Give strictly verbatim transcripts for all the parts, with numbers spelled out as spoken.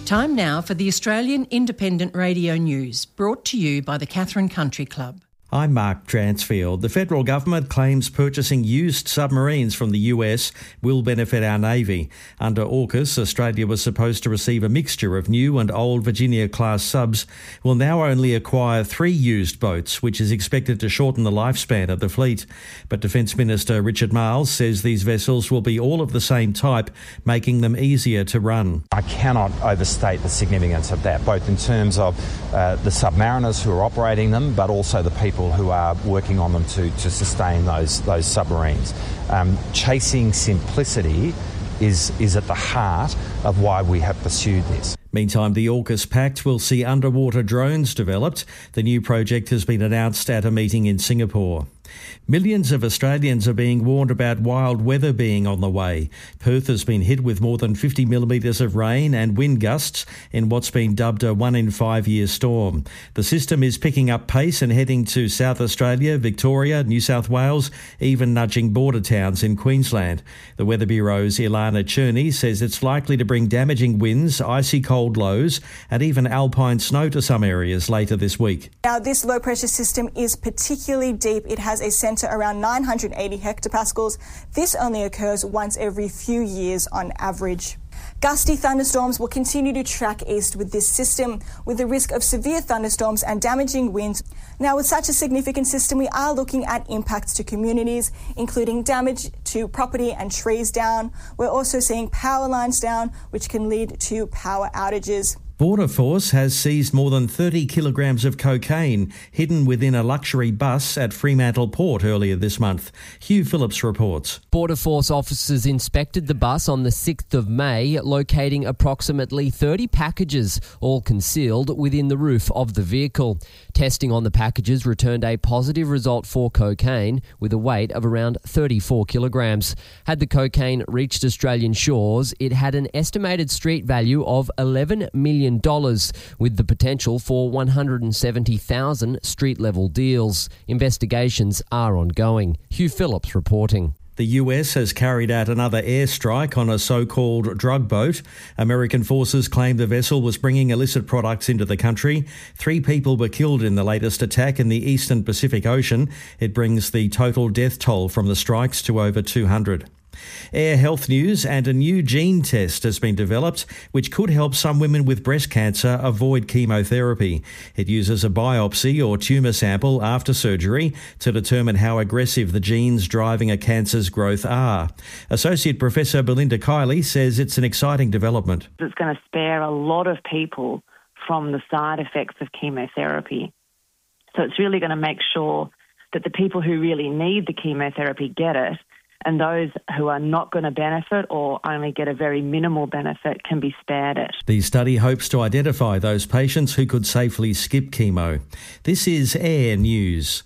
Time now for the Australian Independent Radio News, brought to you by the Katherine Country Club. I'm Mark Transfield. The federal government claims purchasing used submarines from the U S will benefit our Navy. Under AUKUS, Australia was supposed to receive a mixture of new and old Virginia-class subs, will now only acquire three used boats, which is expected to shorten the lifespan of the fleet. But Defence Minister Richard Marles says these vessels will be all of the same type, making them easier to run. I cannot overstate the significance of that, both in terms of uh, the submariners who are operating them, but also the people who are working on them to, to sustain those those submarines. Um, chasing simplicity is is at the heart of why we have pursued this. Meantime, the AUKUS Pact will see underwater drones developed. The new project has been announced at a meeting in Singapore. Millions of Australians are being warned about wild weather being on the way. Perth has been hit with more than fifty millimetres of rain and wind gusts in what's been dubbed a one in five year storm. The system is picking up pace and heading to South Australia, Victoria, New South Wales, even nudging border towns in Queensland. The Weather Bureau's Ilana Cherney says it's likely to bring damaging winds, icy cold lows and even alpine snow to some areas later this week. Now, this low pressure system is particularly deep. It has a centre around nine hundred eighty hectopascals. This only occurs once every few years on average. Gusty thunderstorms will continue to track east with this system, with the risk of severe thunderstorms and damaging winds. Now, with such a significant system, we are looking at impacts to communities, including damage to property and trees down. We're also seeing power lines down, which can lead to power outages. Border Force has seized more than thirty kilograms of cocaine hidden within a luxury bus at Fremantle Port earlier this month. Hugh Phillips reports. Border Force officers inspected the bus on the sixth of May, locating approximately thirty packages, all concealed within the roof of the vehicle. Testing on the packages returned a positive result for cocaine, with a weight of around thirty-four kilograms. Had the cocaine reached Australian shores, it had an estimated street value of eleven million dollars, with the potential for one hundred seventy thousand street-level deals. Investigations are ongoing. Hugh Phillips reporting. The U S has carried out another airstrike on a so-called drug boat. American forces claim the vessel was bringing illicit products into the country. Three people were killed in the latest attack in the eastern Pacific Ocean. It brings the total death toll from the strikes to over two hundred. Air health news, and a new gene test has been developed which could help some women with breast cancer avoid chemotherapy. It uses a biopsy or tumour sample after surgery to determine how aggressive the genes driving a cancer's growth are. Associate Professor Belinda Kiley says it's an exciting development. It's going to spare a lot of people from the side effects of chemotherapy. So it's really going to make sure that the people who really need the chemotherapy get it, and those who are not going to benefit or only get a very minimal benefit can be spared it. The study hopes to identify those patients who could safely skip chemo. This is Air News.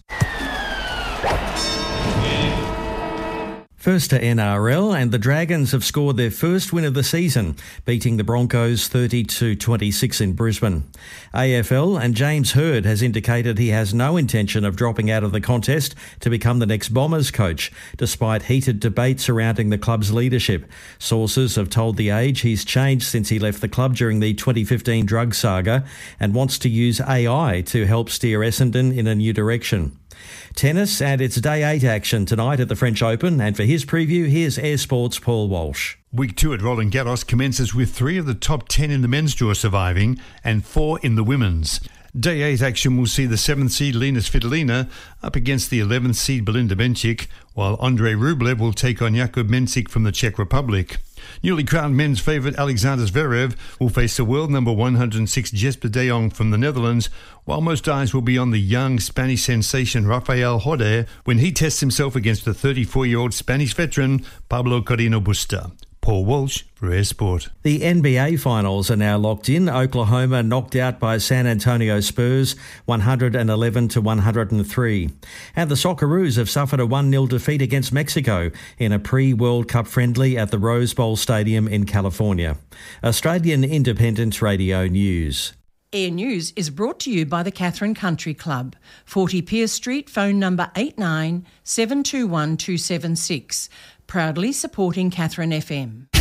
First to N R L, and the Dragons have scored their first win of the season, beating the Broncos thirty to twenty-six in Brisbane. A F L, and James Hird has indicated he has no intention of dropping out of the contest to become the next Bombers coach, despite heated debate surrounding the club's leadership. Sources have told The Age he's changed since he left the club during the twenty fifteen drug saga and wants to use A I to help steer Essendon in a new direction. Tennis, and it's day eight action tonight at the French Open, and for his preview, here's Air Sports' Paul Walsh. Week two at Roland Garros commences with three of the top ten in the men's draw surviving and four in the women's. Day eight action will see the seventh seed Linus Svitolina up against the eleventh seed Belinda Bencic, while Andrei Rublev will take on Jakub Mensik from the Czech Republic. Newly crowned men's favourite Alexander Zverev will face the world number one hundred six Jesper de Jong from the Netherlands, while most eyes will be on the young Spanish sensation Rafael Jorge when he tests himself against the thirty-four-year-old Spanish veteran Pablo Carreno Busta. Paul Walsh for Air Sport. The N B A finals are now locked in. Oklahoma knocked out by San Antonio Spurs one hundred eleven to one hundred three. And the Socceroos have suffered a one nil defeat against Mexico in a pre-World Cup friendly at the Rose Bowl Stadium in California. Australian Independent Radio News. Air News is brought to you by the Katherine Country Club, forty Pierce Street, phone number eight nine seven two one two seven six. Proudly supporting Katherine F M.